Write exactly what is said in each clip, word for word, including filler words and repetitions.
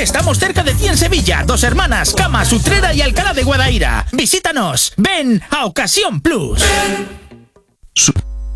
Estamos cerca de ti en Sevilla, Dos Hermanas, Camas, Utrera y Alcalá de Guadaira. Visítanos. Ven a Ocasión Plus. Su-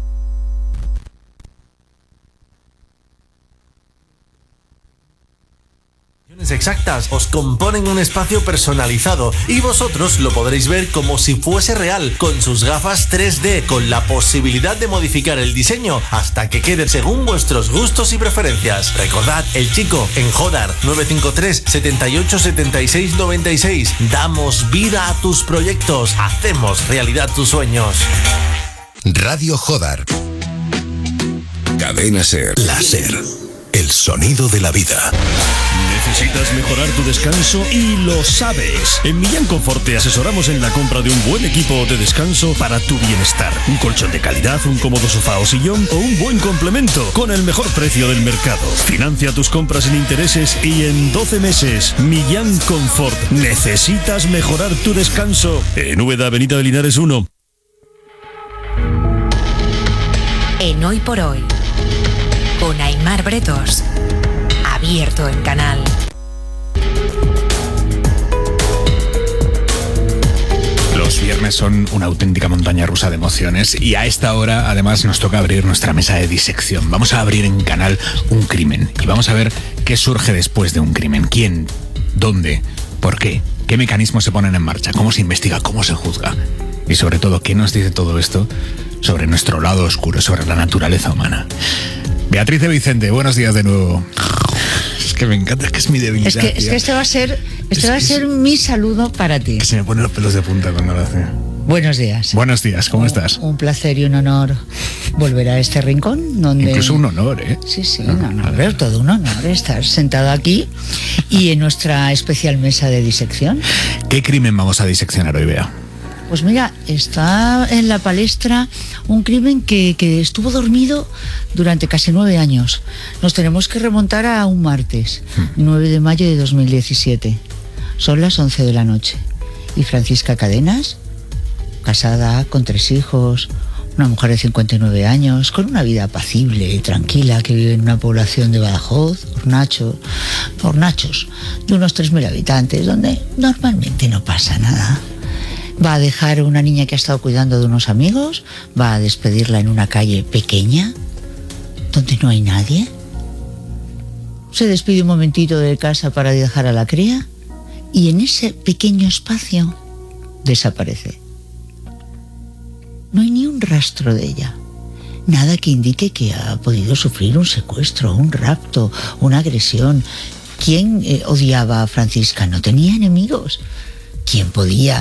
exactas os componen un espacio personalizado y vosotros lo podréis ver como si fuese real con sus gafas tres D, con la posibilidad de modificar el diseño hasta que quede según vuestros gustos y preferencias. Recordad, El Chico en Jodar nueve cinco tres, siete ocho, siete seis, nueve seis. Damos vida a tus proyectos, hacemos realidad tus sueños. Radio Jodar. Cadena Ser. La Ser. El sonido de la vida. ¿Necesitas mejorar tu descanso? Y lo sabes. En Millán Confort te asesoramos en la compra de un buen equipo de descanso para tu bienestar. Un colchón de calidad, un cómodo sofá o sillón o un buen complemento con el mejor precio del mercado. Financia tus compras sin intereses y en doce meses. Millán Confort. ¿Necesitas mejorar tu descanso? En Úbeda, Avenida de Linares uno. En Hoy por Hoy, con Aimar Bretos. Abierto en Canal. Los viernes son una auténtica montaña rusa de emociones y a esta hora además nos toca abrir nuestra mesa de disección. Vamos a abrir en Canal un crimen y vamos a ver qué surge después de un crimen. ¿Quién? ¿Dónde? ¿Por qué? ¿Qué mecanismos se ponen en marcha? ¿Cómo se investiga? ¿Cómo se juzga? Y sobre todo, ¿qué nos dice todo esto sobre nuestro lado oscuro, sobre la naturaleza humana? Beatriz de Vicente, buenos días de nuevo. Es que me encanta, es que es mi debilidad. Es que, es que este va a ser, este va a ser mi saludo para ti. Que se me ponen los pelos de punta cuando lo hace. Buenos días. Buenos días, ¿cómo un, estás? Un placer y un honor volver a este rincón donde... Incluso un honor, ¿eh? Sí, sí, no, no, pero todo un honor estar sentado aquí y en nuestra especial mesa de disección. ¿Qué crimen vamos a diseccionar hoy, Bea? Pues mira, está en la palestra un crimen que, que estuvo dormido durante casi nueve años. Nos tenemos que remontar a un martes, nueve de mayo de dos mil diecisiete. Son las once de la noche. Y Francisca Cadenas, casada, con tres hijos, una mujer de cincuenta y nueve años, con una vida apacible y tranquila, que vive en una población de Badajoz, Hornacho, Hornachos, de unos tres mil habitantes, donde normalmente no pasa nada. Va a dejar una niña que ha estado cuidando de unos amigos, va a despedirla en una calle pequeña, donde no hay nadie. Se despide un momentito de casa para dejar a la cría y en ese pequeño espacio desaparece. No hay ni un rastro de ella. Nada que indique que ha podido sufrir un secuestro, un rapto, una agresión. ¿Quién eh, odiaba a Francisca? No tenía enemigos. ¿Quién podía